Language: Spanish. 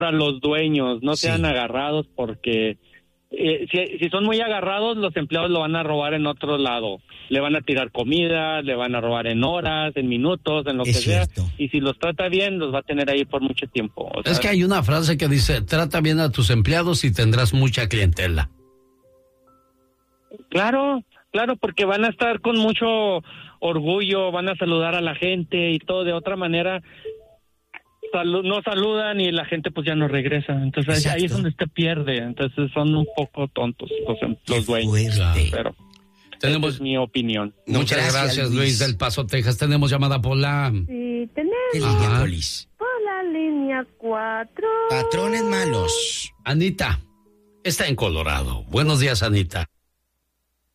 para los dueños, no sean agarrados porque si son muy agarrados, los empleados lo van a robar en otro lado. Le van a tirar comida, le van a robar en horas, en minutos, en lo que sea. Y si los trata bien, los va a tener ahí por mucho tiempo. O sea, es que hay una frase que dice, trata bien a tus empleados y tendrás mucha clientela. Claro, porque van a estar con mucho orgullo, van a saludar a la gente y todo. De otra manera, no saludan y la gente pues ya no regresa. Entonces ahí es donde se pierde. Entonces son un poco tontos los dueños. Pero esa es mi opinión. Muchas gracias, Luis del Paso, Texas. Tenemos llamada por la... Sí, tenemos. ¿Qué línea, Polis? Por la línea 4. Patrones malos. Anita está en Colorado. Buenos días, Anita.